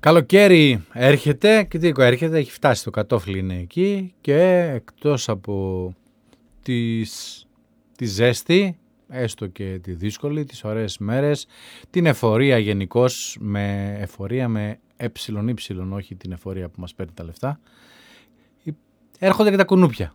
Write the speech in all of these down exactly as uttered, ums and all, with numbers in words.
Καλοκαίρι έρχεται και τι έρχεται, έχει φτάσει το κατόφλι είναι εκεί και εκτός από τις, τη ζέστη, έστω και τη δύσκολη, τις ωραίες μέρες, την εφορία γενικώς, με εφορία με ε ή, όχι την εφορία που μας παίρνει τα λεφτά, έρχονται και τα κουνούπια.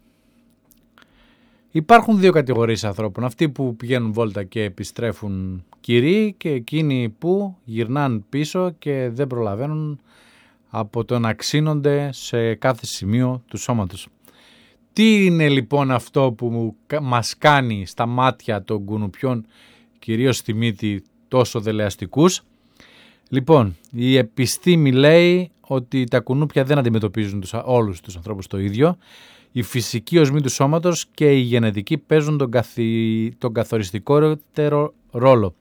Υπάρχουν δύο κατηγορίες ανθρώπων, αυτοί που πηγαίνουν βόλτα και επιστρέφουν κυρίοι και εκείνοι που γυρνάνε πίσω και δεν προλαβαίνουν από το να ξύνονται σε κάθε σημείο του σώματος. Τι είναι λοιπόν αυτό που μας κάνει στα μάτια των κουνουπιών, κυρίως στη μύτη, τόσο δελεαστικούς? Λοιπόν, η επιστήμη λέει ότι τα κουνούπια δεν αντιμετωπίζουν τους, όλους τους ανθρώπους το ίδιο. Η φυσική οσμή του σώματος και η γενετική παίζουν τον, καθι... τον καθοριστικότερο ρόλο.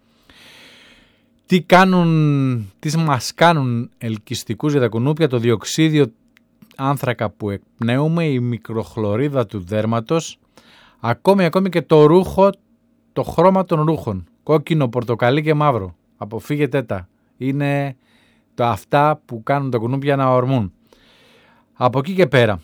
Τι, κάνουν... τι μας κάνουν ελκυστικούς για τα κουνούπια? Το διοξίδιο άνθρακα που εκπνέουμε, η μικροχλωρίδα του δέρματος, ακόμη, ακόμη και το ρούχο, το χρώμα των ρούχων, κόκκινο, πορτοκαλί και μαύρο. Αποφύγετε τα. Είναι το αυτά που κάνουν τα κουνούπια να ορμούν. Από εκεί και πέρα,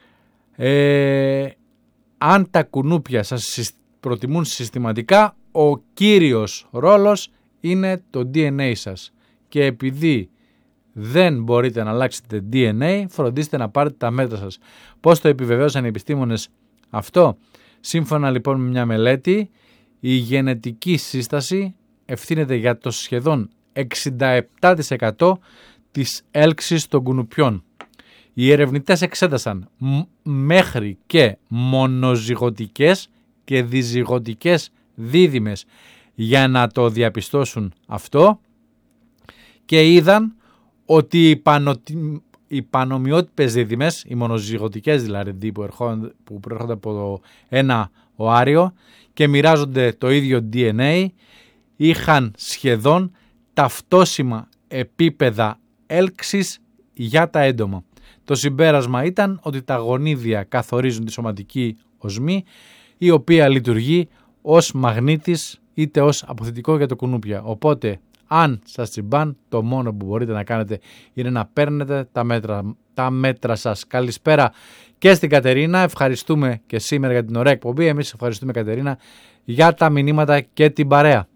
ε, αν τα κουνούπια σας προτιμούν συστηματικά, ο κύριος ρόλος είναι το ντι εν έι σας. Και επειδή δεν μπορείτε να αλλάξετε ντι εν έι, φροντίστε να πάρετε τα μέτρα σας. Πώς το επιβεβαίωσαν οι επιστήμονες αυτό? Σύμφωνα λοιπόν με μια μελέτη, η γενετική σύσταση ευθύνεται για το σχεδόν εξήντα επτά τοις εκατό της έλξης των κουνουπιών. Οι ερευνητές εξέτασαν μέχρι και μονοζυγωτικές και διζυγωτικές δίδυμες για να το διαπιστώσουν αυτό και είδαν ότι οι, πανο... οι πανομοιότυπες δίδυμες, οι μονοζυγωτικές δηλαδή που, ερχόν... που προέρχονται από το ένα οάριο και μοιράζονται το ίδιο ντι εν έι, είχαν σχεδόν ταυτόσιμα επίπεδα έλξης για τα έντομα. Το συμπέρασμα ήταν ότι τα γονίδια καθορίζουν τη σωματική οσμή, η οποία λειτουργεί ως μαγνήτης είτε ως αποθητικό για το κουνούπια. Οπότε, αν σας τσιμπάν, το μόνο που μπορείτε να κάνετε είναι να παίρνετε τα μέτρα, τα μέτρα σας. Καλησπέρα και στην Κατερίνα. Ευχαριστούμε και σήμερα για την ωραία εκπομπή. Εμείς ευχαριστούμε, Κατερίνα, για τα μηνύματα και την παρέα.